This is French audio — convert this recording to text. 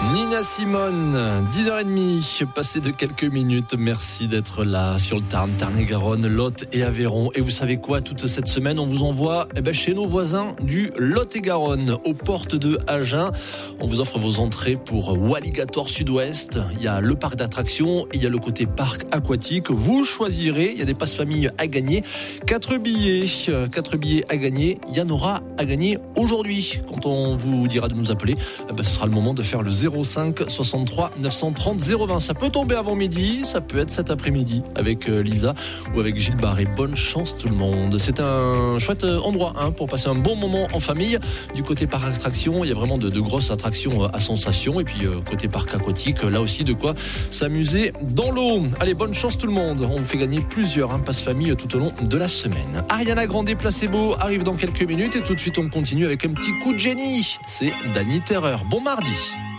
Nina Simone, 10h30, passé de quelques minutes. Merci d'être là sur le Tarn, Tarn-et-Garonne, Lot et Aveyron. Et vous savez quoi, toute cette semaine, on vous envoie chez nos voisins du Lot-et-Garonne, aux portes de Agen. On vous offre vos entrées pour Walligator Sud-Ouest. Il y a le parc d'attractions et il y a le côté parc aquatique. Vous choisirez, il y a des passes famille à gagner. 4 billets à gagner. Il y en aura à gagner aujourd'hui. Quand on vous dira de nous appeler, ce sera le moment de faire le 05 63 930 020. Ça peut tomber avant midi, ça peut être cet après-midi avec Lisa ou avec Gilles Barré. Bonne chance tout le monde. C'est un chouette endroit pour passer un bon moment en famille. Du côté parc attraction, il y a vraiment de grosses attractions à sensations. Et puis côté parc aquatique, là aussi de quoi s'amuser dans l'eau. Allez, bonne chance tout le monde. On vous fait gagner plusieurs passes famille tout au long de la semaine. Ariana Grande Placebo arrive dans quelques minutes et tout de suite on continue avec un petit coup de génie. C'est Dany Terreur. Bon mardi.